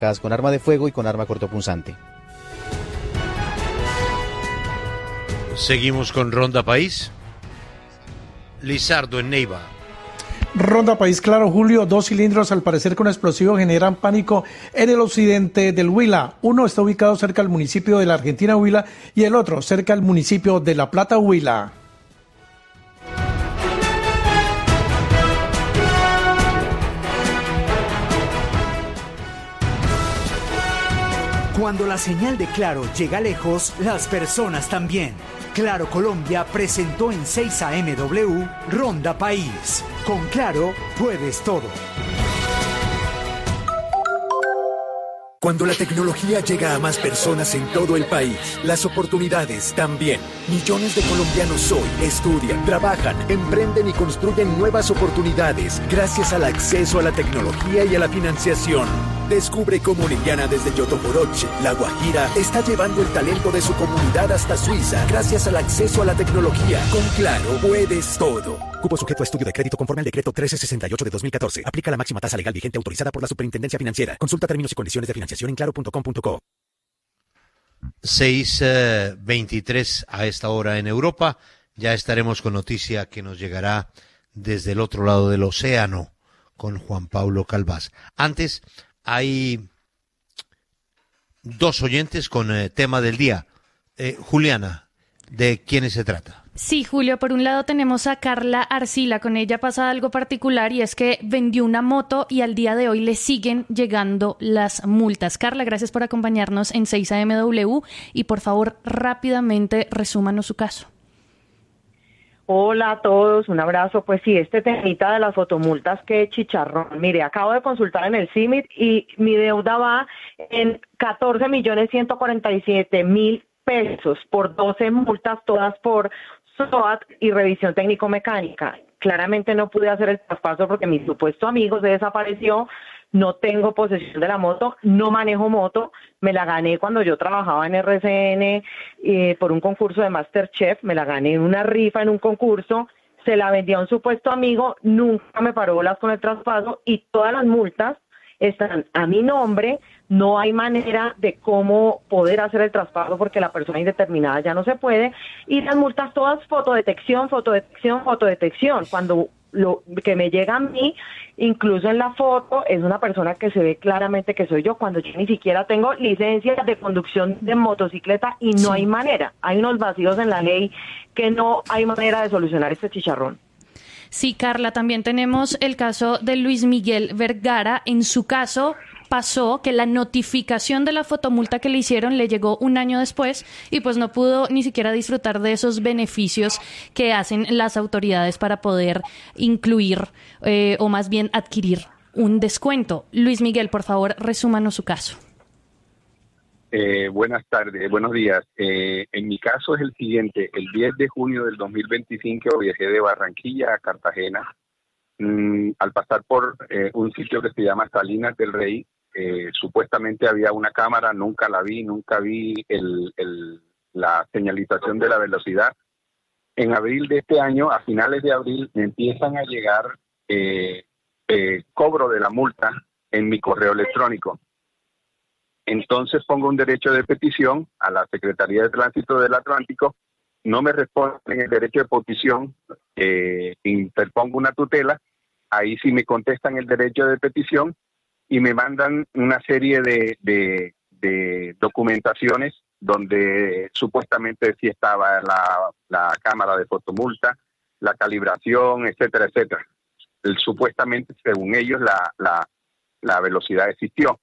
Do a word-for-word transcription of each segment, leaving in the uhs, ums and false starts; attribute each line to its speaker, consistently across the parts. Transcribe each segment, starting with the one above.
Speaker 1: con arma de fuego y con arma cortopunzante.
Speaker 2: Seguimos con Ronda País. Lizardo en Neiva.
Speaker 3: Ronda País, claro, Julio, dos cilindros al parecer con explosivo generan pánico en el occidente del Huila. Uno está ubicado cerca del municipio de la Argentina Huila y el otro cerca del municipio de La Plata Huila.
Speaker 4: Cuando la señal de Claro llega lejos, las personas también. Claro Colombia presentó en seis A M W Ronda País. Con Claro puedes todo.
Speaker 5: Cuando la tecnología llega a más personas en todo el país, las oportunidades también. Millones de colombianos hoy estudian, trabajan, emprenden y construyen nuevas oportunidades gracias al acceso a la tecnología y a la financiación. Descubre cómo Liliana desde Yotoporoche, La Guajira, está llevando el talento de su comunidad hasta Suiza gracias al acceso a la tecnología. Con Claro puedes todo. Cupo sujeto a estudio de crédito conforme al decreto trece sesenta y ocho de dos mil catorce. Aplica la máxima tasa legal vigente autorizada por la Superintendencia Financiera. Consulta términos y condiciones de financiación en claro punto com punto co.
Speaker 2: seis veintitrés a esta hora en Europa. Ya estaremos con noticia que nos llegará desde el otro lado del océano con Juan Pablo Calvás. Antes, hay dos oyentes con eh, tema del día. Eh, Juliana, ¿de quiénes se trata?
Speaker 6: Sí, Julio, por un lado tenemos a Carla Arcila. Con ella pasa algo particular y es que vendió una moto y al día de hoy le siguen llegando las multas. Carla, gracias por acompañarnos en seis A M W y por favor rápidamente resúmanos su caso.
Speaker 7: Hola a todos, un abrazo. Pues sí, este temita de las fotomultas, que chicharrón. Mire, acabo de consultar en el C I M I T y mi deuda va en catorce millones ciento cuarenta y siete mil pesos por doce multas, todas por SOAT y revisión técnico-mecánica. Claramente no pude hacer el traspaso porque mi supuesto amigo se desapareció. No tengo posesión de la moto, no manejo moto, me la gané cuando yo trabajaba en R C N eh, por un concurso de MasterChef, me la gané en una rifa en un concurso, se la vendí a un supuesto amigo, nunca me paró bolas con el traspaso y todas las multas están a mi nombre, no hay manera de cómo poder hacer el traspaso porque la persona indeterminada ya no se puede y las multas todas fotodetección, fotodetección, fotodetección, cuando lo que me llega a mí, incluso en la foto, es una persona que se ve claramente que soy yo, cuando yo ni siquiera tengo licencia de conducción de motocicleta y no sí. hay manera. Hay unos vacíos en la ley que no hay manera de solucionar este chicharrón.
Speaker 6: Sí, Carla, también tenemos el caso de Luis Miguel Vergara. En su caso pasó que la notificación de la fotomulta que le hicieron le llegó un año después y pues no pudo ni siquiera disfrutar de esos beneficios que hacen las autoridades para poder incluir eh, o más bien adquirir un descuento. Luis Miguel, por favor, resúmanos su caso.
Speaker 8: Eh, buenas tardes, buenos días. Eh, en mi caso es el siguiente. El diez de junio del dos mil veinticinco viajé de Barranquilla a Cartagena. Mm, al pasar por eh, un sitio que se llama Salinas del Rey, eh, supuestamente había una cámara, nunca la vi, nunca vi el, el, la señalización de la velocidad. En abril de este año, a finales de abril, me empiezan a llegar eh, eh, cobro de la multa en mi correo electrónico. Entonces pongo un derecho de petición a la Secretaría de Tránsito del Atlántico, no me responden el derecho de petición, eh, interpongo una tutela, ahí sí me contestan el derecho de petición y me mandan una serie de, de, de documentaciones donde supuestamente sí estaba la, la cámara de fotomulta, la calibración, etcétera, etcétera. El, supuestamente, según ellos, la, la, la velocidad existió.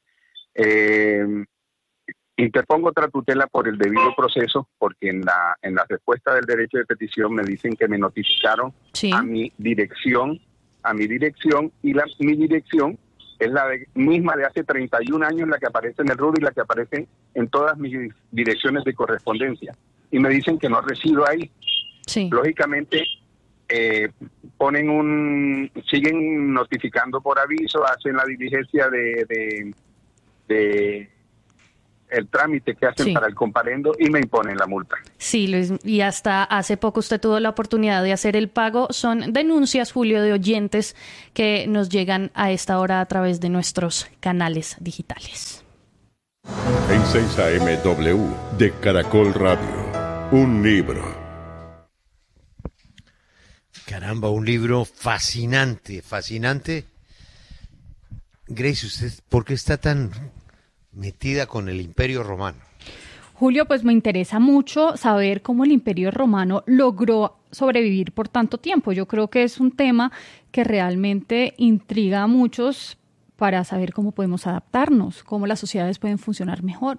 Speaker 8: Eh, interpongo otra tutela por el debido proceso porque en la en la respuesta del derecho de petición me dicen que me notificaron sí. a mi dirección a mi dirección y la mi dirección es la de, misma de hace treinta y un años, la que aparece en el R U D y la que aparece en todas mis direcciones de correspondencia y me dicen que no resido ahí. Sí. Lógicamente eh, ponen un siguen notificando por aviso, hacen la diligencia de, de de el trámite que hacen
Speaker 6: Sí.
Speaker 8: para el comparendo y me imponen la multa.
Speaker 6: Sí, Luis, y hasta hace poco usted tuvo la oportunidad de hacer el pago. Son denuncias, Julio, de oyentes que nos llegan a esta hora a través de nuestros canales digitales.
Speaker 9: En seis A M W de Caracol Radio, un libro.
Speaker 2: Caramba, un libro fascinante, fascinante. Grace, ¿usted por qué está tan metida con el Imperio Romano?
Speaker 10: Julio, pues me interesa mucho saber cómo el Imperio Romano logró sobrevivir por tanto tiempo. Yo creo que es un tema que realmente intriga a muchos para saber cómo podemos adaptarnos, cómo las sociedades pueden funcionar mejor.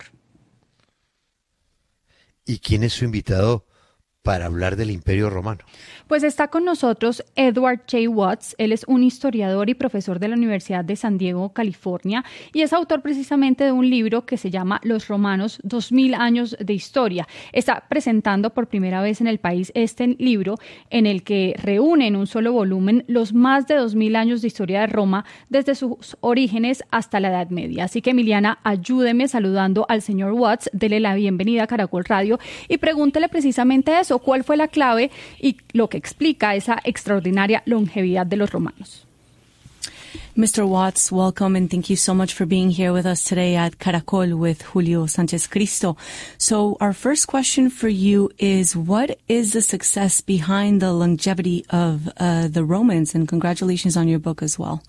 Speaker 2: ¿Y quién es su invitado para hablar del Imperio Romano?
Speaker 10: Pues está con nosotros Edward J. Watts. Él es un historiador y profesor de la Universidad de San Diego, California, y es autor precisamente de un libro que se llama Los Romanos, dos mil años de historia. Está presentando por primera vez en el país este libro en el que reúne en un solo volumen los más de dos mil años de historia de Roma desde sus orígenes hasta la Edad Media. Así que, Emiliana, ayúdeme saludando al señor Watts, dele la bienvenida a Caracol Radio y pregúntele precisamente eso, cuál fue la clave y lo que explica esa extraordinaria longevidad de los romanos.
Speaker 11: Mister Watts, welcome and thank you so much for being here with us today at Caracol with Julio Sánchez Cristo. So our first question for you is, what is the success behind the longevity of uh, the Romans? And congratulations on your book as well.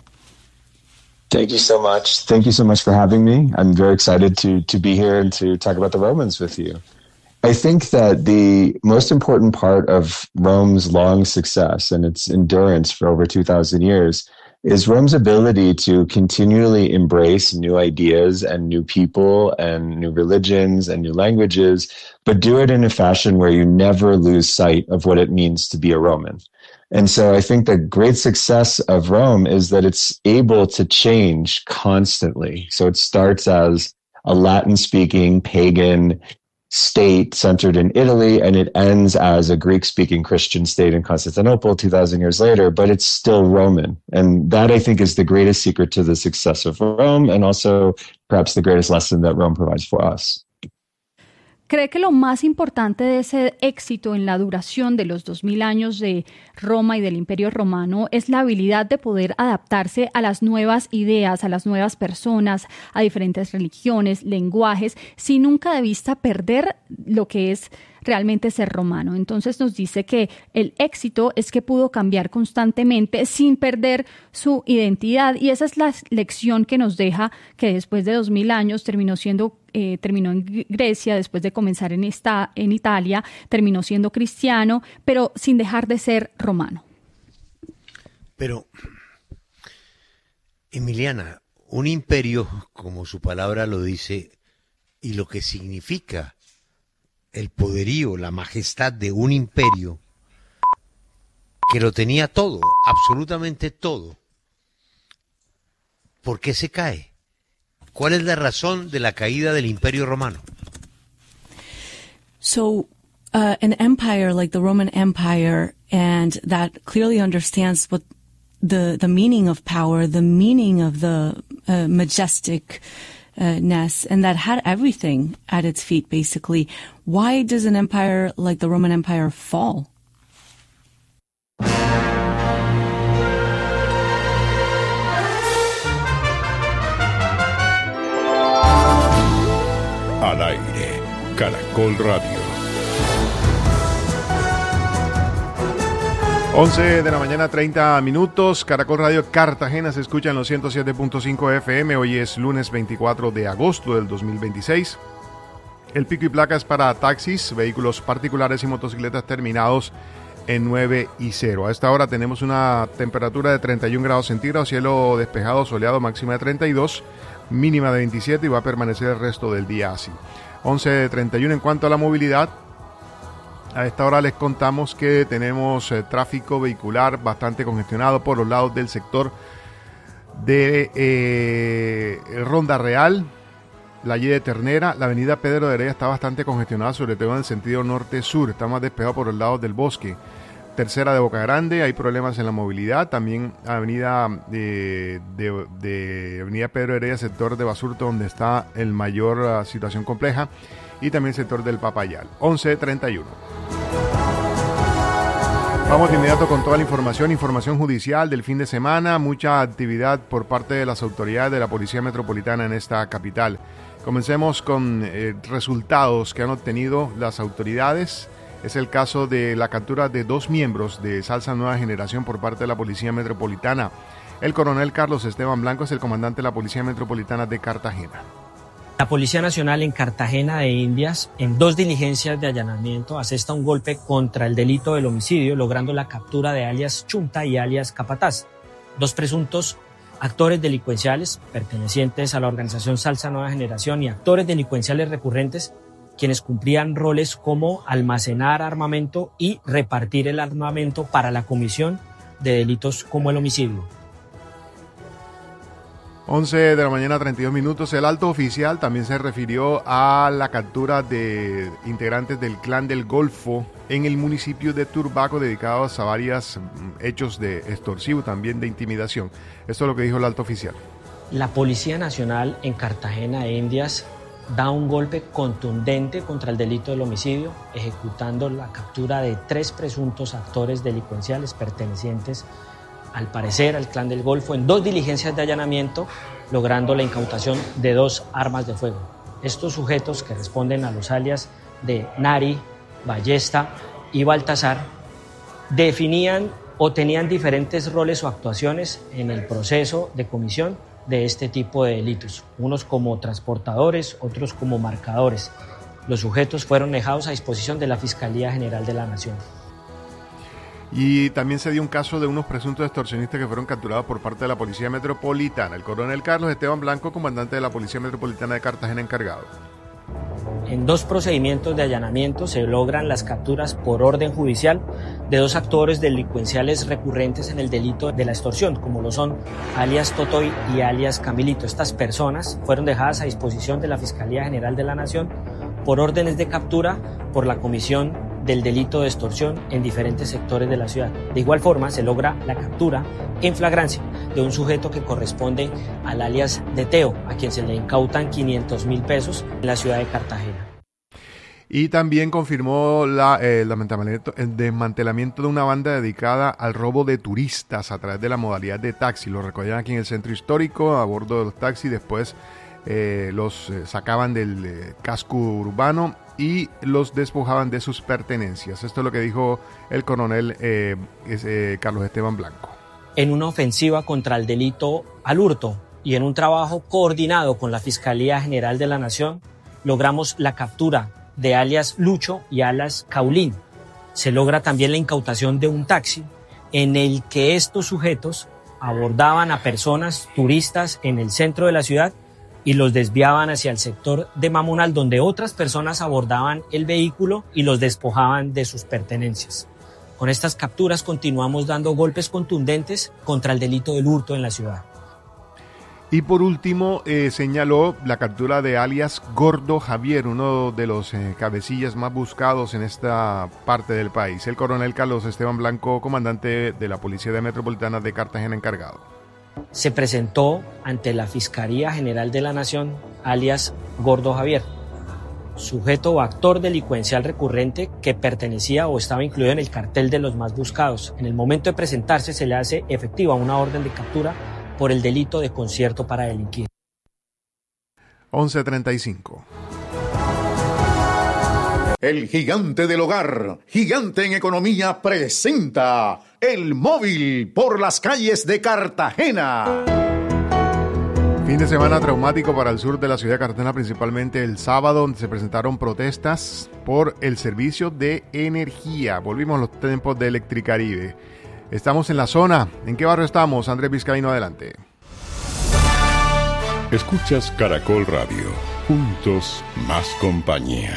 Speaker 12: Thank you so much. Thank you so much for having me. I'm very excited to to be here and to talk about the Romans with you. I think that the most important part of Rome's long success and its endurance for over two thousand years is Rome's ability to continually embrace new ideas and new people and new religions and new languages, but do it in a fashion where you never lose sight of what it means to be a Roman. And so I think the great success of Rome is that it's able to change constantly. So it starts as a Latin-speaking pagan state centered in Italy, and it ends as a Greek-speaking Christian state in Constantinople two thousand years later, but it's still Roman. And that, I think, is the greatest secret to the success of Rome, and also perhaps the greatest lesson that Rome provides for us.
Speaker 10: ¿Cree que lo más importante de ese éxito en la duración de los dos mil años de Roma y del Imperio Romano es la habilidad de poder adaptarse a las nuevas ideas, a las nuevas personas, a diferentes religiones, lenguajes, sin nunca de vista perder lo que es realmente ser romano? Entonces nos dice que el éxito es que pudo cambiar constantemente sin perder su identidad, y esa es la lección que nos deja, que después de dos mil años terminó siendo eh, terminó en Grecia, después de comenzar en esta en Italia, terminó siendo cristiano, pero sin dejar de ser romano.
Speaker 2: Pero, Emiliana, un imperio, como su palabra lo dice, y lo que significa el poderío, la majestad de un imperio que lo tenía todo, absolutamente todo, ¿por qué se cae? ¿Cuál es la razón de la caída del Imperio Romano?
Speaker 11: So uh, an empire like the Roman Empire, and that clearly understands what the the meaning of power, the meaning of the uh, majestic Uh, ness, and that had everything at its feet, basically. Why does an empire like the Roman Empire fall?
Speaker 9: Al aire, Caracol Radio.
Speaker 13: once de la mañana, treinta minutos. Caracol Radio Cartagena se escucha en los ciento siete punto cinco F M. Hoy es lunes veinticuatro de agosto del dos mil veintiséis. El pico y placa es para taxis, vehículos particulares y motocicletas terminados en nueve y cero. A esta hora tenemos una temperatura de treinta y un grados centígrados, cielo despejado, soleado, máxima de treinta y dos, mínima de veintisiete, y va a permanecer el resto del día así. once treinta y uno. En cuanto a la movilidad, a esta hora les contamos que tenemos eh, tráfico vehicular bastante congestionado por los lados del sector de eh, Ronda Real, la Y de Ternera. La avenida Pedro de Heredia está bastante congestionada, sobre todo en el sentido norte-sur, está más despejado por los lados del Bosque. Tercera de Boca Grande hay problemas en la movilidad. También avenida de, de, de avenida Pedro Heredia, sector de Basurto, donde está el mayor uh, situación compleja. Y también el sector del Papayal. once treinta y uno. Vamos de inmediato con toda la información, información judicial del fin de semana, mucha actividad por parte de las autoridades de la Policía Metropolitana en esta capital. Comencemos con eh, resultados que han obtenido las autoridades. Es el caso de la captura de dos miembros de Salsa Nueva Generación por parte de la Policía Metropolitana. El coronel Carlos Esteban Blanco es el comandante de la Policía Metropolitana de Cartagena.
Speaker 14: La Policía Nacional en Cartagena de Indias, en dos diligencias de allanamiento, asesta un golpe contra el delito del homicidio, logrando la captura de alias Chunta y alias Capataz, dos presuntos actores delincuenciales pertenecientes a la organización Salsa Nueva Generación y actores delincuenciales recurrentes, quienes cumplían roles como almacenar armamento y repartir el armamento para la comisión de delitos como el homicidio.
Speaker 13: once de la mañana, treinta y dos minutos. El alto oficial también se refirió a la captura de integrantes del Clan del Golfo en el municipio de Turbaco, dedicados a varios hechos de extorsivo, también de intimidación. Esto es lo que dijo el alto oficial.
Speaker 14: La Policía Nacional en Cartagena de Indias da un golpe contundente contra el delito del homicidio, ejecutando la captura de tres presuntos actores delincuenciales pertenecientes al parecer al Clan del Golfo en dos diligencias de allanamiento, logrando la incautación de dos armas de fuego. Estos sujetos, que responden a los alias de Nari, Ballesta y Baltasar, definían o tenían diferentes roles o actuaciones en el proceso de comisión de este tipo de delitos, unos como transportadores, otros como marcadores. Los sujetos fueron dejados a disposición de la Fiscalía General de la Nación.
Speaker 13: Y también se dio un caso de unos presuntos extorsionistas que fueron capturados por parte de la Policía Metropolitana. El coronel Carlos Esteban Blanco, comandante de la Policía Metropolitana de Cartagena, encargado.
Speaker 14: En dos procedimientos de allanamiento se logran las capturas por orden judicial de dos actores delincuenciales recurrentes en el delito de la extorsión, como lo son alias Totoy y alias Camilito. Estas personas fueron dejadas a disposición de la Fiscalía General de la Nación por órdenes de captura por la comisión del delito de extorsión en diferentes sectores de la ciudad. De igual forma, se logra la captura en flagrancia de un sujeto que corresponde al alias de Teo, a quien se le incautan quinientos mil pesos en la ciudad de Cartagena.
Speaker 13: Y también confirmó la, eh, el, desmantelamiento, el desmantelamiento de una banda dedicada al robo de turistas a través de la modalidad de taxi. Los recogían aquí en el centro histórico a bordo de los taxis, después eh, los eh, sacaban del eh, casco urbano y los despojaban de sus pertenencias. Esto es lo que dijo el coronel eh, es, eh, Carlos Esteban Blanco.
Speaker 14: En una ofensiva contra el delito al hurto y en un trabajo coordinado con la Fiscalía General de la Nación, logramos la captura de alias Lucho y alias Caulín. Se logra también la incautación de un taxi en el que estos sujetos abordaban a personas turistas en el centro de la ciudad y los desviaban hacia el sector de Mamonal, donde otras personas abordaban el vehículo y los despojaban de sus pertenencias. Con estas capturas continuamos dando golpes contundentes contra el delito del hurto en la ciudad.
Speaker 13: Y por último, eh, señaló la captura de alias Gordo Javier, uno de los eh, cabecillas más buscados en esta parte del país. El coronel Carlos Esteban Blanco, comandante de la Policía Metropolitana de Cartagena, encargado.
Speaker 14: Se presentó ante la Fiscalía General de la Nación, alias Gordo Javier, sujeto o actor delincuencial recurrente que pertenecía o estaba incluido en el cartel de los más buscados. En el momento de presentarse se le hace efectiva una orden de captura por el delito de concierto para delinquir.
Speaker 13: once treinta y cinco.
Speaker 15: El gigante del hogar, gigante en economía, presenta El Móvil por las calles de Cartagena.
Speaker 13: Fin de semana traumático para el sur de la ciudad de Cartagena, principalmente el sábado, donde se presentaron protestas por el servicio de energía. Volvimos a los tiempos de Electricaribe. Estamos en la zona. ¿En qué barrio estamos? Andrés Vizcaíno, adelante.
Speaker 9: Escuchas Caracol Radio. Juntos, más compañía.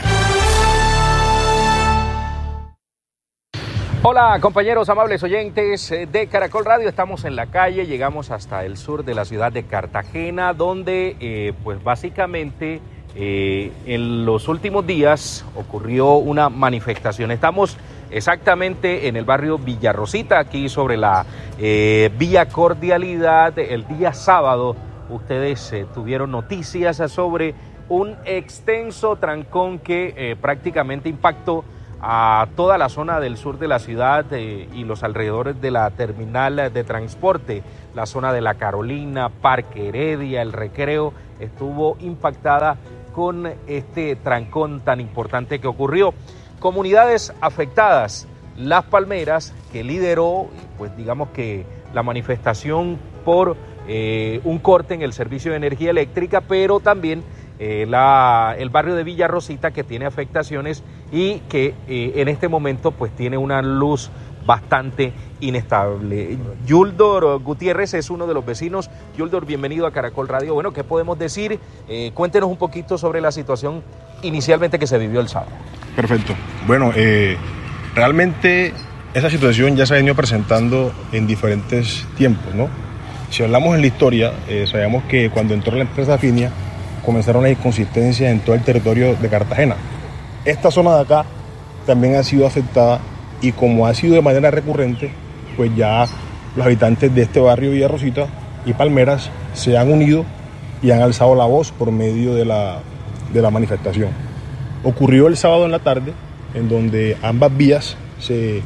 Speaker 16: Hola compañeros, amables oyentes de Caracol Radio, estamos en la calle, llegamos hasta el sur de la ciudad de Cartagena, donde eh, pues básicamente eh, en los últimos días ocurrió una manifestación. Estamos exactamente en el barrio Villarrosita, aquí sobre la eh, Vía Cordialidad. El día sábado ustedes eh, tuvieron noticias sobre un extenso trancón que eh, prácticamente impactó a toda la zona del sur de la ciudad eh, y los alrededores de la terminal de transporte. La zona de La Carolina, Parque Heredia, El Recreo, estuvo impactada con este trancón tan importante que ocurrió. Comunidades afectadas, Las Palmeras, que lideró, pues digamos que la manifestación por eh, un corte en el servicio de energía eléctrica, pero también Eh, la, el barrio de Villarrosita, que tiene afectaciones y que eh, en este momento pues tiene una luz bastante inestable. Yuldor Gutiérrez es uno de los vecinos. Yuldor, bienvenido a Caracol Radio. Bueno, ¿qué podemos decir? Eh, cuéntenos un poquito sobre la situación inicialmente que se vivió el sábado.
Speaker 17: Perfecto. Bueno, eh, realmente esa situación ya se ha venido presentando en diferentes tiempos, ¿no? Si hablamos en la historia, eh, sabemos que cuando entró la empresa Afinia, comenzaron las inconsistencias en todo el territorio de Cartagena. Esta zona de acá también ha sido afectada y como ha sido de manera recurrente, pues ya los habitantes de este barrio Villarrosita y Palmeras se han unido y han alzado la voz por medio de la, de la manifestación. Ocurrió el sábado en la tarde, en donde ambas vías se,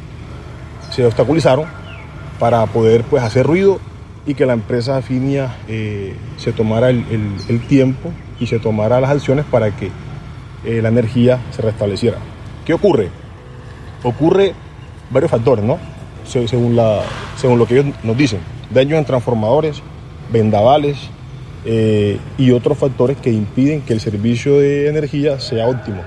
Speaker 17: se obstaculizaron para poder pues, hacer ruido y que la empresa Afinia eh, se tomara el, el, el tiempo y se tomara las acciones para que eh, la energía se restableciera. ¿Qué ocurre? Ocurre varios factores, ¿no? Se, según, la, según lo que ellos nos dicen. Daños en transformadores, vendavales eh, y otros factores que impiden que el servicio de energía sea óptimo.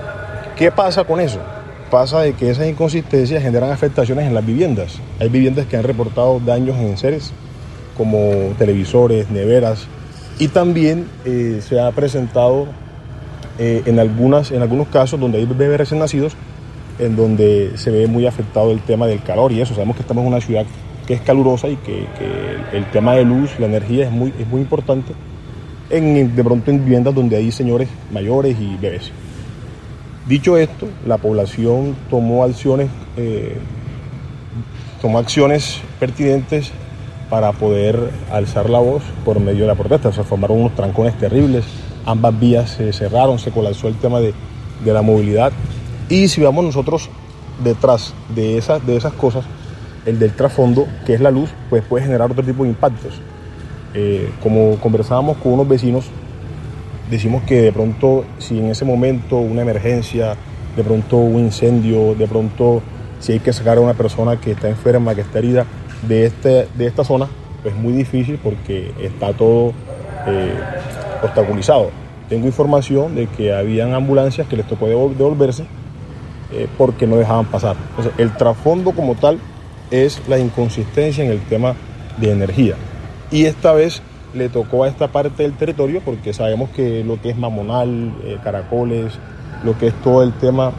Speaker 17: ¿Qué pasa con eso? Pasa de que esas inconsistencias generan afectaciones en las viviendas. Hay viviendas que han reportado daños en enseres, como televisores, neveras, y también eh, se ha presentado eh, en, algunas, en algunos casos donde hay bebés recién nacidos, en donde se ve muy afectado el tema del calor y eso. Sabemos que estamos en una ciudad que es calurosa y que, que el tema de luz, la energía es muy, es muy importante, en, de pronto en viviendas donde hay señores mayores y bebés. Dicho esto, la población tomó acciones, eh, tomó acciones pertinentes para poder alzar la voz por medio de la protesta. Se formaron unos trancones terribles, ambas vías se cerraron, se colapsó el tema de, de la movilidad. Y si vamos nosotros detrás de esas, de esas cosas, el del trasfondo, que es la luz, pues puede generar otro tipo de impactos. Eh, como conversábamos con unos vecinos, decimos que de pronto, si en ese momento una emergencia, de pronto un incendio, de pronto si hay que sacar a una persona que está enferma, que está herida, de, este, de esta zona, pues es muy difícil porque está todo eh, obstaculizado. Tengo información de que habían ambulancias que les tocó devolverse eh, porque no dejaban pasar. Entonces, el trasfondo como tal es la inconsistencia en el tema de energía. Y esta vez le tocó a esta parte del territorio porque sabemos que lo que es Mamonal, eh, Caracoles, lo que es todo el tema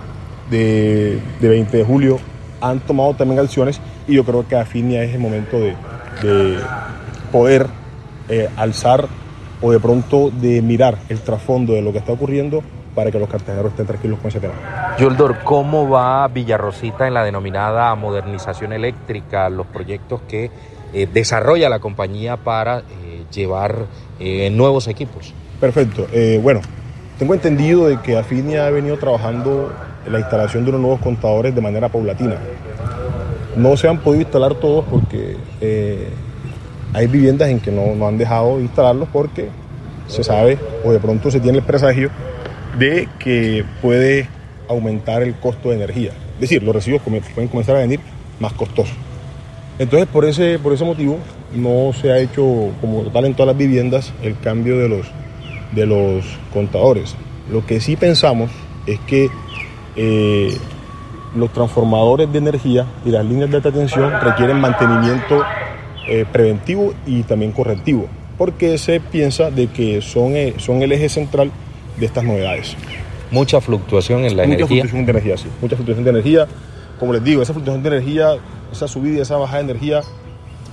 Speaker 17: de, de veinte de julio, han tomado también acciones y yo creo que Afinia es el momento de, de poder eh, alzar o de pronto de mirar el trasfondo de lo que está ocurriendo para que los cartageneros estén tranquilos con ese tema.
Speaker 16: Yuldor, ¿cómo va Villarrosita en la denominada modernización eléctrica, los proyectos que eh, desarrolla la compañía para eh, llevar eh, nuevos equipos?
Speaker 17: Perfecto. Eh, bueno, tengo entendido de que Afinia ha venido trabajando en la instalación de unos nuevos contadores de manera paulatina. No se han podido instalar todos porque eh, hay viviendas en que no, no han dejado instalarlos porque se sabe o de pronto se tiene el presagio de que puede aumentar el costo de energía. Es decir, los recibos pueden comenzar a venir más costosos. Entonces, por ese, por ese motivo, no se ha hecho como tal en todas las viviendas el cambio de los, de los contadores. Lo que sí pensamos es que eh, los transformadores de energía y las líneas de alta tensión requieren mantenimiento eh, preventivo y también correctivo, porque se piensa de que son, eh, son el eje central de estas novedades.
Speaker 16: Mucha fluctuación en la
Speaker 17: mucha
Speaker 16: energía.
Speaker 17: Mucha fluctuación de energía, sí. Mucha fluctuación de energía. Como les digo, esa fluctuación de energía, esa subida y esa bajada de energía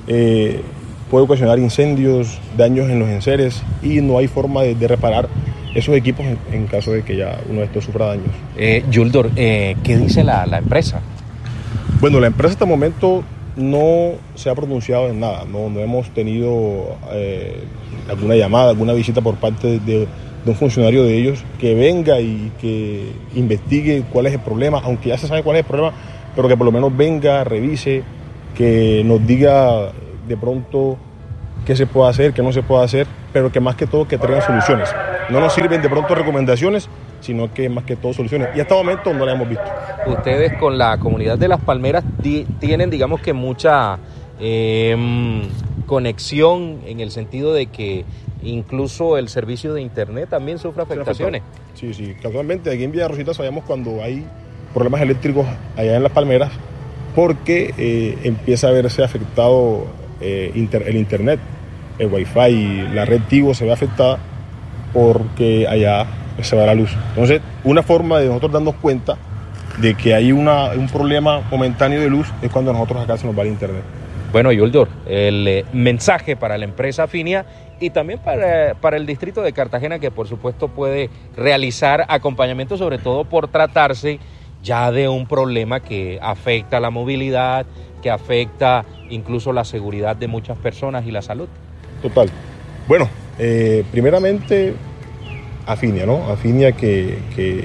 Speaker 17: eh, puede ocasionar incendios, daños en los enseres y no hay forma de, de reparar esos equipos en, en caso de que ya uno de estos sufra daños.
Speaker 16: Eh, Yuldor, eh, ¿qué dice la, la empresa?
Speaker 17: Bueno, la empresa hasta el momento no se ha pronunciado en nada, no, no hemos tenido eh, alguna llamada, alguna visita por parte de, de un funcionario de ellos que venga y que investigue cuál es el problema, aunque ya se sabe cuál es el problema, pero que por lo menos venga, revise, que nos diga de pronto qué se puede hacer, qué no se puede hacer, pero que más que todo que traigan soluciones. No nos sirven de pronto recomendaciones, sino que más que todo soluciones. Y hasta el momento no la hemos visto.
Speaker 16: Ustedes con la comunidad de Las Palmeras di- tienen, digamos que mucha eh, conexión en el sentido de que incluso el servicio de internet también sufre afectaciones.
Speaker 17: Sí, sí, casualmente aquí en Villarrosita sabemos cuando hay problemas eléctricos allá en Las Palmeras, porque eh, empieza a verse afectado eh, inter- el internet, el wifi, la red Tigo se ve afectada porque allá se va la luz. Entonces, una forma de nosotros darnos cuenta de que hay una, un problema momentáneo de luz es cuando nosotros acá se nos va el internet.
Speaker 16: Bueno, Yuldor, el eh, mensaje para la empresa Finia y también para, para el distrito de Cartagena, que por supuesto puede realizar acompañamiento, sobre todo por tratarse ya de un problema que afecta la movilidad, que afecta incluso la seguridad de muchas personas y la salud.
Speaker 17: Total. Bueno, eh, primeramente Afinia, ¿no? Afinia que, que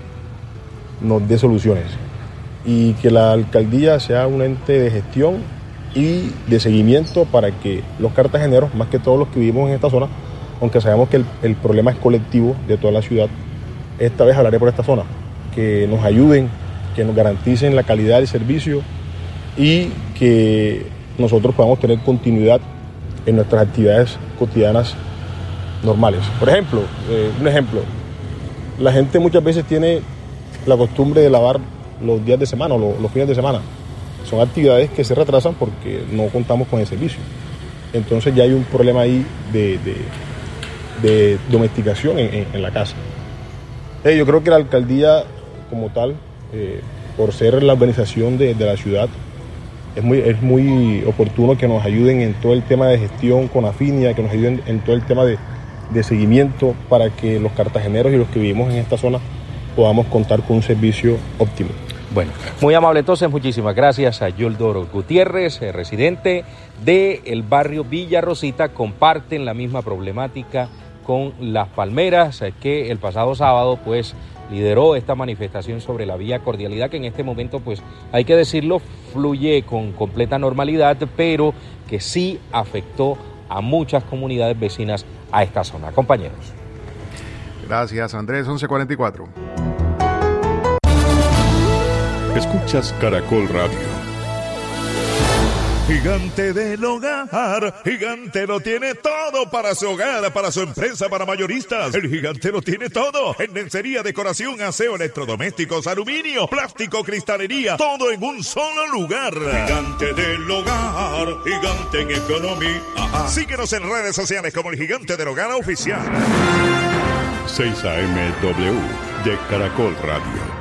Speaker 17: nos dé soluciones y que la alcaldía sea un ente de gestión y de seguimiento para que los cartageneros, más que todos los que vivimos en esta zona, aunque sabemos que el, el problema es colectivo de toda la ciudad, esta vez hablaré por esta zona, que nos ayuden, que nos garanticen la calidad del servicio y que nosotros podamos tener continuidad en nuestras actividades cotidianas normales. Por ejemplo, eh, un ejemplo, la gente muchas veces tiene la costumbre de lavar los días de semana o los, los fines de semana. Son actividades que se retrasan porque no contamos con el servicio. Entonces ya hay un problema ahí de, de, de domesticación en, en, en la casa. Eh, yo creo que la alcaldía como tal, eh, por ser la organización de, de la ciudad, es muy, es muy oportuno que nos ayuden en todo el tema de gestión con Afinia, que nos ayuden en todo el tema de, de seguimiento para que los cartageneros y los que vivimos en esta zona podamos contar con un servicio óptimo.
Speaker 16: Bueno, muy amable entonces, muchísimas gracias a Yuldor Gutiérrez, eh, residente del barrio Villarrosita. Comparten la misma problemática con Las Palmeras, eh, que el pasado sábado pues lideró esta manifestación sobre la vía Cordialidad, que en este momento pues hay que decirlo, fluye con completa normalidad, pero que sí afectó a muchas comunidades vecinas a esta zona. Compañeros.
Speaker 13: Gracias, Andrés. once cuarenta y cuatro.
Speaker 9: Escuchas Caracol Radio.
Speaker 18: Gigante del Hogar, Gigante lo tiene todo para su hogar, para su empresa, para mayoristas. El Gigante lo tiene todo en lencería, decoración, aseo, electrodomésticos, aluminio, plástico, cristalería, todo en un solo lugar. Gigante del Hogar, Gigante en economía. Síguenos en redes sociales como el Gigante del Hogar Oficial.
Speaker 9: seis A M W de Caracol Radio.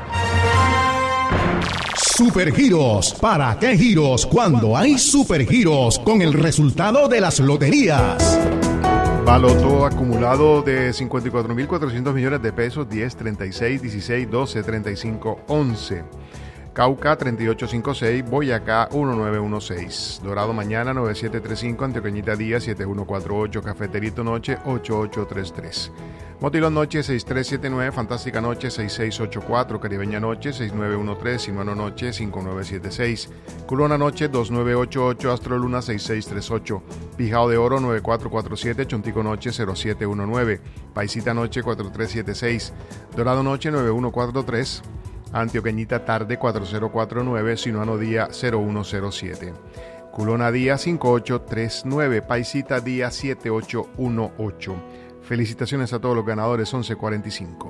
Speaker 19: Supergiros. ¿Para qué giros cuando hay supergiros con el resultado de las loterías?
Speaker 13: Baloto acumulado de cincuenta y cuatro mil cuatrocientos millones de pesos, diez, treinta y seis, dieciséis, doce, treinta y cinco, once. Cauca treinta y ocho cincuenta y seis, Boyacá diecinueve dieciséis, Dorado mañana nueve siete treinta y cinco, Antioqueñita día siete uno cuatro ocho, Cafeterito noche ocho ocho tres tres, Motilón noche seis tres siete nueve, Fantástica noche seis seis ocho cuatro, Caribeña noche seis nueve uno tres, Sinuano noche cinco nueve siete seis, Culona noche dos nueve ocho ocho, Astro Luna seis seis tres ocho, Pijao de Oro nueve cuatro cuatro siete, Chontico noche cero siete uno nueve, Paisita noche cuatro tres siete seis, Dorado noche nueve uno cuatro tres, Antioqueñita tarde cuatro cero cuatro nueve, Sinuano día cero uno cero siete, Culona día cinco ocho tres nueve, Paisita día siete ocho uno ocho. Felicitaciones a todos los ganadores. Once cuarenta y cinco.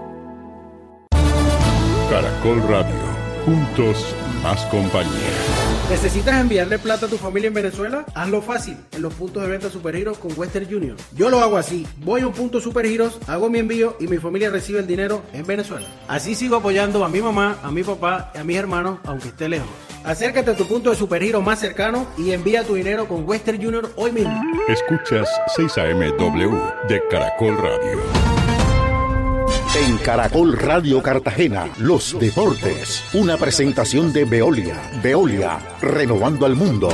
Speaker 9: Caracol Radio, juntos más compañía.
Speaker 20: ¿Necesitas enviarle plata a tu familia en Venezuela? Hazlo fácil en los puntos de venta Supergiros con Western Union. Yo lo hago así. Voy a un punto Supergiros, hago mi envío y mi familia recibe el dinero en Venezuela. Así sigo apoyando a mi mamá, a mi papá y a mis hermanos, aunque esté lejos. Acércate a tu punto de Supergiros más cercano y envía tu dinero con Western Union hoy mismo.
Speaker 9: Escuchas seis A M W de Caracol Radio.
Speaker 15: En Caracol Radio Cartagena, los deportes. Una presentación de Veolia. Veolia, renovando al mundo.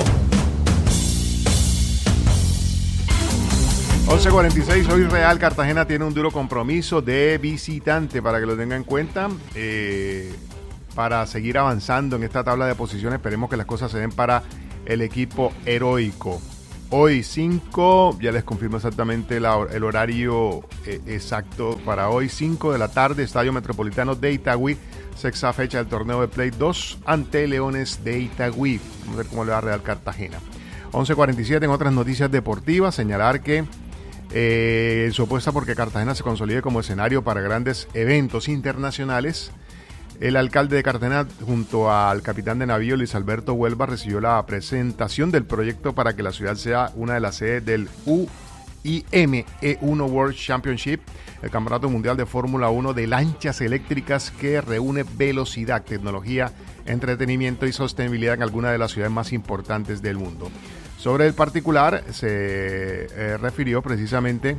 Speaker 13: once cuarenta y seis, hoy Real Cartagena tiene un duro compromiso de visitante, para que lo tenga en cuenta, eh, para seguir avanzando en esta tabla de posiciones. Esperemos que las cosas se den para el equipo heroico. Hoy cinco, ya les confirmo exactamente la, el horario eh, exacto para hoy, cinco de la tarde, Estadio Metropolitano de Itagüí, sexta fecha del torneo de Play dos ante Leones de Itagüí. Vamos a ver cómo le va a Real Cartagena. once cuarenta y siete, en otras noticias deportivas, señalar que eh, su apuesta porque Cartagena se consolide como escenario para grandes eventos internacionales. El alcalde de Cartagena, junto al capitán de navío Luis Alberto Huelva, recibió la presentación del proyecto para que la ciudad sea una de las sedes del U I M E uno World Championship, el campeonato mundial de Fórmula uno de lanchas eléctricas que reúne velocidad, tecnología, entretenimiento y sostenibilidad en algunas de las ciudades más importantes del mundo. Sobre el particular se eh, refirió precisamente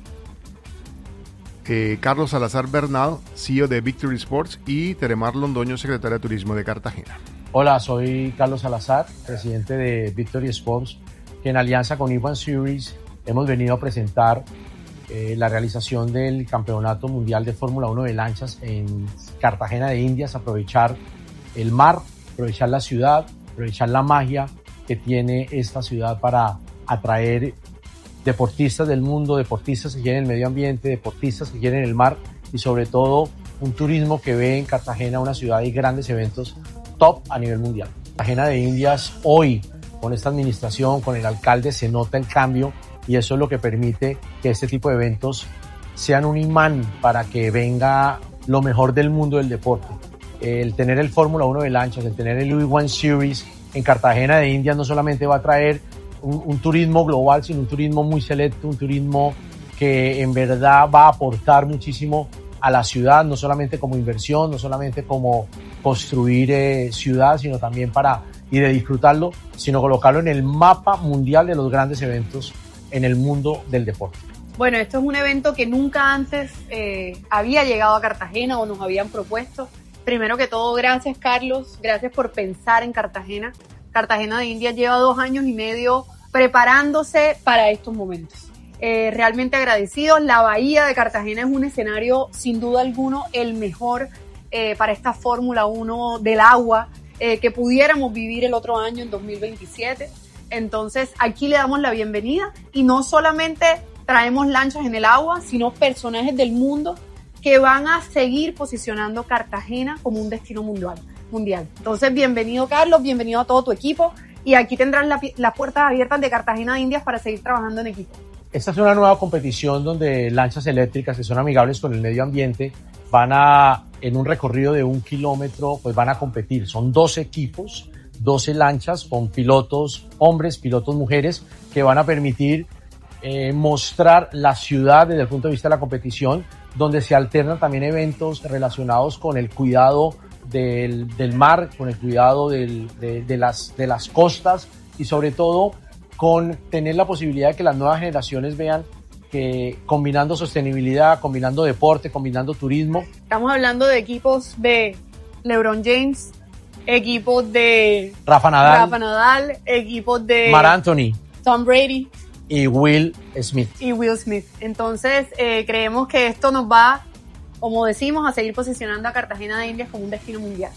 Speaker 13: Eh, Carlos Salazar Bernal, C E O de Victory Sports, y Teremar Londoño, secretario de Turismo de Cartagena.
Speaker 21: Hola, soy Carlos Salazar, presidente de Victory Sports, que en alianza con Ivan Series hemos venido a presentar eh, la realización del Campeonato Mundial de Fórmula uno de lanchas en Cartagena de Indias, aprovechar el mar, aprovechar la ciudad, aprovechar la magia que tiene esta ciudad para atraer deportistas del mundo, deportistas que quieren el medio ambiente, deportistas que quieren el mar y sobre todo un turismo que ve en Cartagena una ciudad de grandes eventos top a nivel mundial. Cartagena de Indias hoy, con esta administración, con el alcalde, se nota el cambio y eso es lo que permite que este tipo de eventos sean un imán para que venga lo mejor del mundo del deporte. El tener el Fórmula uno de lanchas, el tener el U I uno Series en Cartagena de Indias no solamente va a traer Un, un turismo global, sino un turismo muy selecto, un turismo que en verdad va a aportar muchísimo a la ciudad, no solamente como inversión, no solamente como construir eh, ciudad, sino también para, y de disfrutarlo, sino colocarlo en el mapa mundial de los grandes eventos en el mundo del deporte.
Speaker 22: Bueno, esto es un evento que nunca antes eh, había llegado a Cartagena o nos habían propuesto. Primero que todo, gracias Carlos, gracias por pensar en Cartagena. Cartagena de Indias lleva dos años y medio preparándose para estos momentos. Eh, realmente agradecidos. La Bahía de Cartagena es un escenario, sin duda alguno, el mejor eh, para esta Fórmula uno del agua eh, que pudiéramos vivir el otro año, en dos mil veintisiete. Entonces, aquí le damos la bienvenida y no solamente traemos lanchas en el agua, sino personajes del mundo que van a seguir posicionando Cartagena como un destino mundial. mundial. Entonces, bienvenido Carlos, bienvenido a todo tu equipo y aquí tendrás la, las puertas abiertas de Cartagena de Indias para seguir trabajando en equipo.
Speaker 21: Esta es una nueva competición donde lanchas eléctricas que son amigables con el medio ambiente van a, en un recorrido de un kilómetro, pues van a competir. Son doce equipos, doce lanchas con pilotos hombres, pilotos mujeres, que van a permitir eh, mostrar la ciudad desde el punto de vista de la competición, donde se alternan también eventos relacionados con el cuidado Del, del mar, con el cuidado del, de, de, las, de las costas y sobre todo con tener la posibilidad de que las nuevas generaciones vean que combinando sostenibilidad, combinando deporte, combinando turismo.
Speaker 22: Estamos hablando de equipos de LeBron James, equipos de
Speaker 21: Rafa Nadal,
Speaker 22: Rafa Nadal equipos de
Speaker 21: Mar Anthony,
Speaker 22: Tom Brady
Speaker 21: y Will Smith.
Speaker 22: Y Will Smith. Entonces eh, creemos que esto nos va, como decimos, a seguir posicionando a Cartagena de Indias como un destino mundial.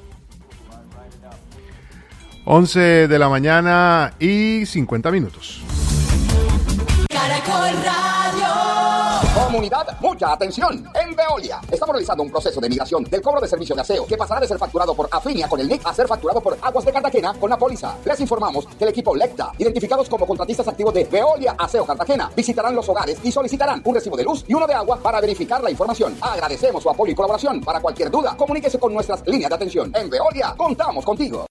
Speaker 13: once de la mañana y cincuenta minutos.
Speaker 23: Caracol Radio.
Speaker 24: Comunidad, mucha atención. En Veolia estamos realizando un proceso de migración del cobro de servicio de aseo que pasará de ser facturado por Afinia con el N I C a ser facturado por Aguas de Cartagena con la póliza. Les informamos que el equipo Lecta, identificados como contratistas activos de Veolia Aseo Cartagena, visitarán los hogares y solicitarán un recibo de luz y uno de agua para verificar la información. Agradecemos su apoyo y colaboración. Para cualquier duda, comuníquese con nuestras líneas de atención. En Veolia, contamos contigo.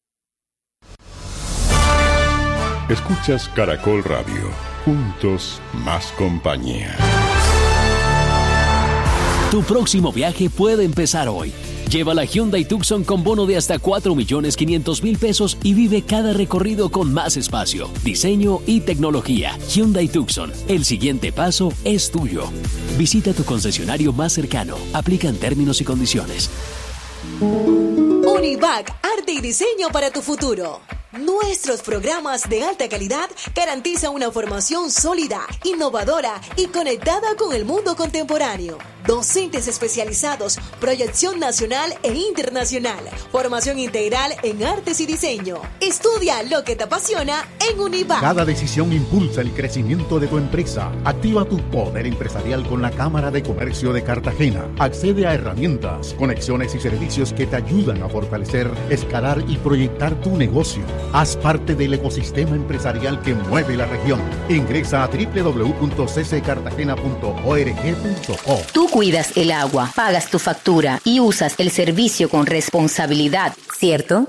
Speaker 9: Escuchas Caracol Radio. Juntos, más compañía.
Speaker 25: Tu próximo viaje puede empezar hoy.
Speaker 1: Lleva la Hyundai Tucson con bono de hasta cuatro millones quinientos mil pesos y vive cada recorrido con más espacio, diseño y tecnología. Hyundai Tucson, el siguiente paso es tuyo. Visita tu concesionario más cercano. Aplican términos y condiciones.
Speaker 3: Univac, arte y diseño para tu futuro. Nuestros programas de alta calidad garantizan una formación sólida, innovadora y conectada con el mundo contemporáneo. Docentes especializados, proyección nacional e internacional, formación integral en artes y diseño. Estudia lo que te apasiona en Univac.
Speaker 4: Cada decisión impulsa el crecimiento de tu empresa. Activa tu poder empresarial con la Cámara de Comercio de Cartagena. Accede a herramientas, conexiones y servicios que te ayudan a fortalecer, escalar y proyectar tu negocio. Haz parte del ecosistema empresarial que mueve la región. Ingresa a doble u doble u doble u punto c c cartagena punto org punto co.
Speaker 23: Tú cuidas el agua, pagas tu factura y usas el servicio con responsabilidad, ¿cierto?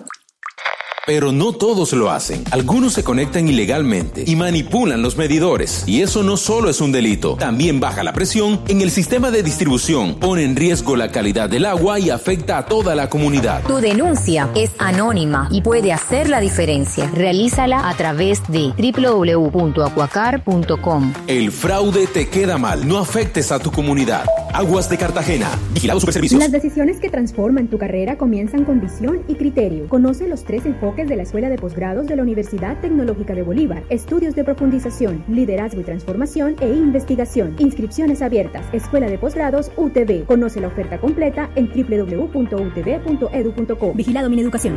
Speaker 25: Pero no todos lo hacen. Algunos se conectan ilegalmente y manipulan los medidores. Y eso no solo es un delito, también baja la presión en el sistema de distribución, pone en riesgo la calidad del agua y afecta a toda la comunidad.
Speaker 23: Tu denuncia es anónima y puede hacer la diferencia. Realízala a través de doble u doble u doble u punto acuacar punto com.
Speaker 25: El fraude te queda mal. No afectes a tu comunidad. Aguas de Cartagena. Vigilado Superservicios.
Speaker 26: Las decisiones que transforman tu carrera comienzan con visión y criterio. Conoce los tres enfoques de la Escuela de Posgrados de la Universidad Tecnológica de Bolívar. Estudios de profundización, liderazgo y transformación e investigación. Inscripciones abiertas. Escuela de Posgrados U T B. Conoce la oferta completa en doble u doble u doble u punto u t b punto e d u punto co. Vigilado Mineducación.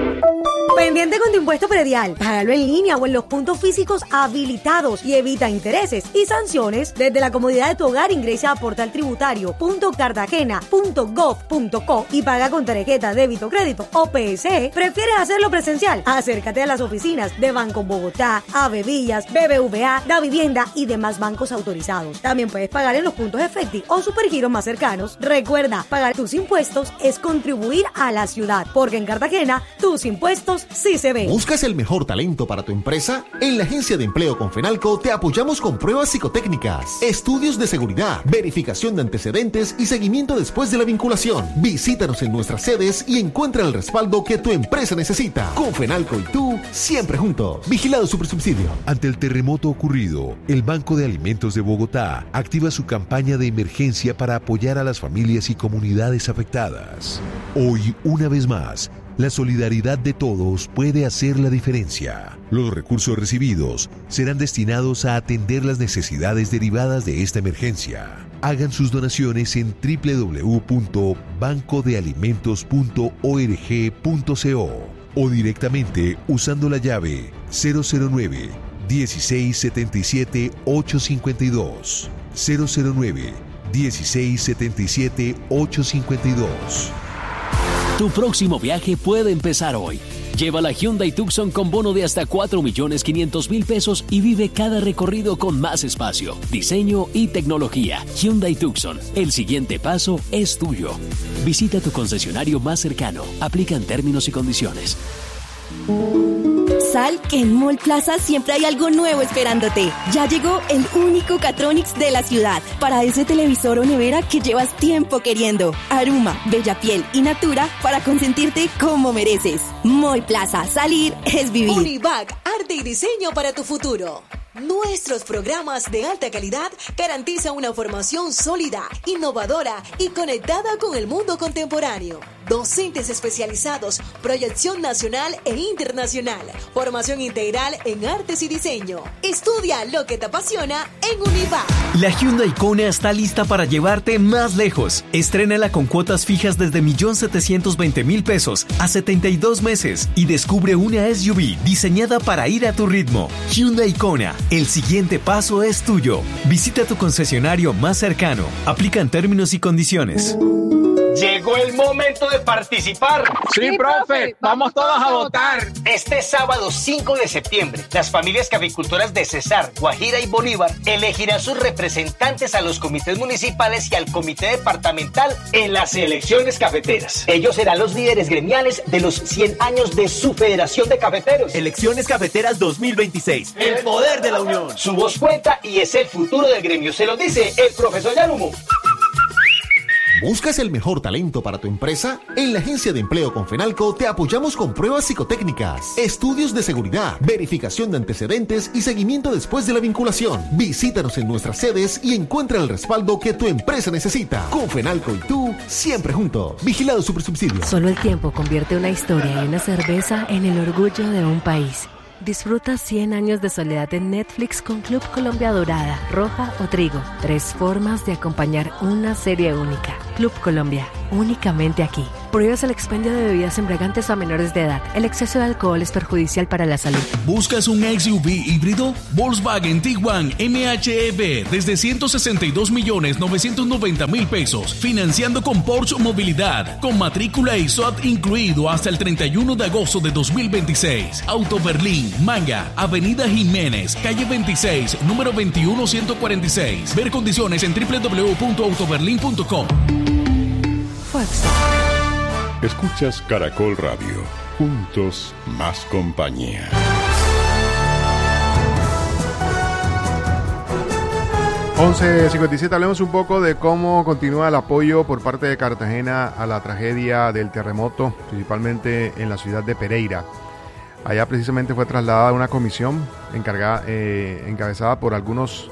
Speaker 27: Pendiente con tu impuesto predial. Págalo en línea o en los puntos físicos habilitados y evita intereses y sanciones desde la comodidad de tu hogar. Ingresa a portal tributario punto cartagena punto gov punto co y paga con tarjeta débito crédito o P S E. ¿Prefieres hacerlo presencial? Acércate a las oficinas de Banco Bogotá, Avevillas, B B V A, Da Vivienda y demás bancos autorizados. También puedes pagar en los puntos Efecti o Supergiros más cercanos. Recuerda, pagar tus impuestos es contribuir a la ciudad, porque en Cartagena tus impuestos sí se ven.
Speaker 19: ¿Buscas el mejor talento para tu empresa? En la Agencia de Empleo Confenalco te apoyamos con pruebas psicotécnicas, estudios de seguridad, verificación de antecedentes y seguimiento después de la vinculación. Visítanos en nuestras sedes y encuentra el respaldo que tu empresa necesita. Confenalco y tú, siempre juntos. Vigilado Supersubsidio.
Speaker 28: Ante el terremoto ocurrido, el Banco de Alimentos de Bogotá activa su campaña de emergencia para apoyar a las familias y comunidades afectadas. Hoy, una vez más, la solidaridad de todos puede hacer la diferencia. Los recursos recibidos serán destinados a atender las necesidades derivadas de esta emergencia. Hagan sus donaciones en doble u doble u doble u punto banco de alimentos punto org punto co o directamente usando la llave cero cero nueve, dieciséis setenta y siete, ochocientos cincuenta y dos. cero cero nueve, dieciséis setenta y siete, ochocientos cincuenta y dos.
Speaker 1: Tu próximo viaje puede empezar hoy. Lleva la Hyundai Tucson con bono de hasta cuatro millones quinientos mil pesos y vive cada recorrido con más espacio, diseño y tecnología. Hyundai Tucson, el siguiente paso es tuyo. Visita tu concesionario más cercano. Aplican términos y condiciones.
Speaker 27: Sal que en Mall Plaza siempre hay algo nuevo esperándote. Ya llegó el único Catronics de la ciudad para ese televisor o nevera que llevas tiempo queriendo. Aruma, Bellapiel y Natura para consentirte como mereces. Mall Plaza, salir es vivir.
Speaker 3: Univac, arte y diseño para tu futuro. Nuestros programas de alta calidad garantizan una formación sólida, innovadora y conectada con el mundo contemporáneo. Docentes especializados, proyección nacional e internacional, formación integral en artes y diseño. Estudia lo que te apasiona en Univac.
Speaker 29: La Hyundai Kona está lista para llevarte más lejos. Estrénala con cuotas fijas desde un millón setecientos veinte mil pesos a setenta y dos meses y descubre una S U V diseñada para ir a tu ritmo. Hyundai Kona, el siguiente paso es tuyo. Visita tu concesionario más cercano. Aplican términos y condiciones.
Speaker 30: Llegó el momento de participar.
Speaker 31: Sí, profe, vamos todos a votar.
Speaker 30: Este sábado cinco de septiembre, las familias caficultoras de Cesar, Guajira y Bolívar elegirán sus representantes a los comités municipales y al comité departamental en las elecciones cafeteras. Ellos serán los líderes gremiales de los cien años de su Federación de Cafeteros.
Speaker 32: Elecciones Cafeteras dos mil veintiséis. El poder de la unión.
Speaker 30: Su voz cuenta y es el futuro del gremio. Se lo dice el profesor Yarumo.
Speaker 19: ¿Buscas el mejor talento para tu empresa? En la Agencia de Empleo Confenalco te apoyamos con pruebas psicotécnicas, estudios de seguridad, verificación de antecedentes y seguimiento después de la vinculación. Visítanos en nuestras sedes y encuentra el respaldo que tu empresa necesita. Confenalco y tú, siempre juntos. Vigilado Supersubsidio.
Speaker 2: Solo el tiempo convierte una historia y una cerveza en el orgullo de un país. Disfruta cien años de soledad en Netflix con Club Colombia Dorada, Roja o Trigo. Tres formas de acompañar una serie única. Club Colombia, únicamente aquí. Prohíbes el expendio de bebidas embriagantes a menores de edad. El exceso de alcohol es perjudicial para la salud.
Speaker 5: ¿Buscas un X U V híbrido? Volkswagen Tiguan M H E V desde ciento sesenta y dos millones novecientos noventa mil pesos. Financiando con Porsche Movilidad. Con matrícula y S O A T incluido hasta el treinta y uno de agosto de dos mil veintiséis. Auto Berlín, Manga, Avenida Jiménez, calle veintiséis, número veintiuno ciento cuarenta y seis. Ver condiciones en doble u doble u doble u punto autoberlin punto com.
Speaker 2: Fuerza.
Speaker 9: Escuchas Caracol Radio. Juntos, más compañía.
Speaker 13: once cincuenta y siete, hablemos un poco de cómo continúa el apoyo por parte de Cartagena a la tragedia del terremoto, principalmente en la ciudad de Pereira. Allá precisamente fue trasladada una comisión encargada, eh, encabezada por algunos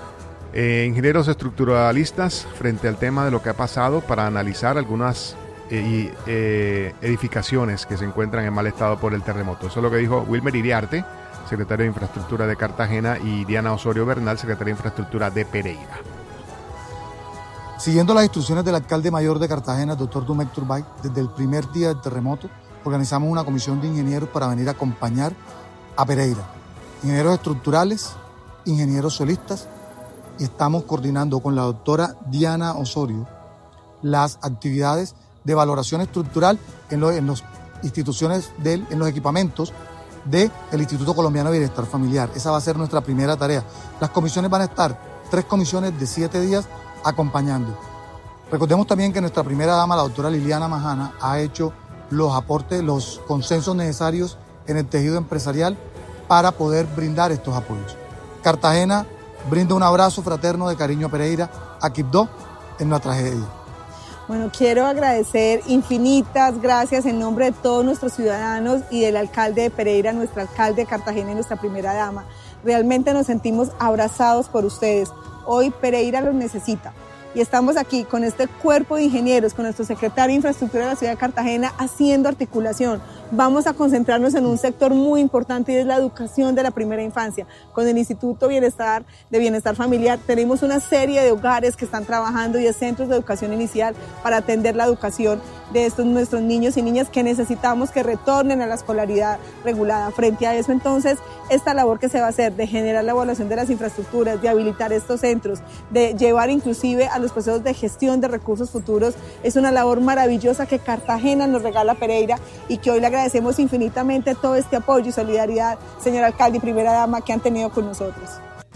Speaker 13: eh, ingenieros estructuralistas frente al tema de lo que ha pasado para analizar algunas eh, eh, edificaciones que se encuentran en mal estado por el terremoto. Eso es lo que dijo Wilmer Iriarte, secretario de Infraestructura de Cartagena, y Diana Osorio Bernal, secretaria de Infraestructura de Pereira.
Speaker 6: Siguiendo las instrucciones del alcalde mayor de Cartagena, doctor Dumek Turbay, desde el primer día del terremoto, organizamos una comisión de ingenieros para venir a acompañar a Pereira. Ingenieros estructurales, ingenieros solistas, y estamos coordinando con la doctora Diana Osorio las actividades de valoración estructural en, lo, en las instituciones, del, en los equipamientos del Instituto Colombiano de Bienestar Familiar. Esa va a ser nuestra primera tarea. Las comisiones van a estar, tres comisiones de siete días acompañando. Recordemos también que nuestra primera dama, la doctora Liliana Majana, ha hecho los aportes, los consensos necesarios en el tejido empresarial para poder brindar estos apoyos. Cartagena brinda un abrazo fraterno de cariño a Pereira, a Quibdó, en la tragedia.
Speaker 7: Bueno, quiero agradecer infinitas gracias en nombre de todos nuestros ciudadanos y del alcalde de Pereira, nuestro alcalde de Cartagena y nuestra primera dama. Realmente nos sentimos abrazados por ustedes. Hoy Pereira los necesita. Y estamos aquí con este cuerpo de ingenieros, con nuestro secretario de Infraestructura de la ciudad de Cartagena, haciendo articulación. Vamos a concentrarnos en un sector muy importante y es la educación de la primera infancia. Con el Instituto Bienestar de Bienestar Familiar tenemos una serie de hogares que están trabajando y de centros de educación inicial para atender la educación de estos nuestros niños y niñas que necesitamos que retornen a la escolaridad regulada. Frente a eso, entonces, esta labor que se va a hacer de generar la evaluación de las infraestructuras, de habilitar estos centros, de llevar inclusive a los procesos de gestión de recursos futuros, es una labor maravillosa que Cartagena nos regala a Pereira y que hoy le agradecemos infinitamente todo este apoyo y solidaridad, señor alcalde y primera dama, que han tenido con nosotros.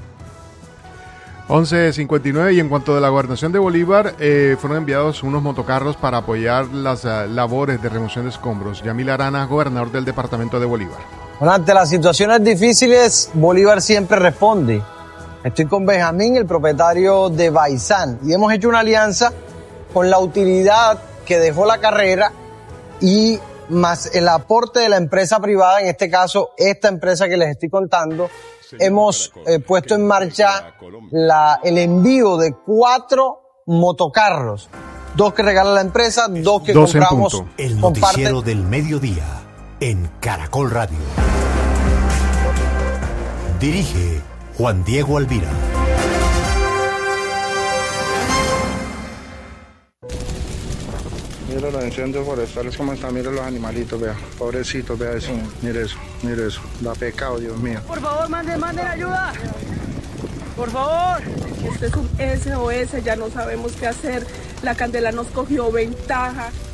Speaker 13: once cincuenta y nueve, y en cuanto a la gobernación de Bolívar, eh, fueron enviados unos motocarros para apoyar las uh, labores de remoción de escombros. Yamil Arana, gobernador del departamento de Bolívar.
Speaker 8: Bueno, ante las situaciones difíciles, Bolívar siempre responde. Estoy con Benjamín, el propietario de Baizán, y hemos hecho una alianza con la utilidad que dejó la carrera y más el aporte de la empresa privada, en este caso esta empresa que les estoy contando. Hemos eh, puesto en marcha la, el envío de cuatro motocarros, dos que regala la empresa, dos que dos compramos.
Speaker 10: El noticiero del mediodía en Caracol Radio. Dirige Juan Diego Alvira.
Speaker 11: Mira los incendios forestales como están, mira los animalitos, vea, pobrecitos, vea eso, mire eso, mire eso, da pecado, Dios mío.
Speaker 12: Por favor, manden, manden ayuda, por favor. Este es un S O S, ya no sabemos qué hacer, la candela nos cogió ventaja.